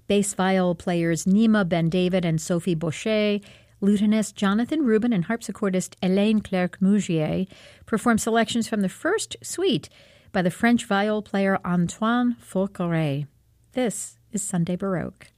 bass viol players Nima Ben David and Sophie Baucher, lutenist Jonathan Rubin, and harpsichordist Hélène Clerc-Mougier perform selections from the first suite by the French viol player Antoine Forqueray. This is Sunday Baroque.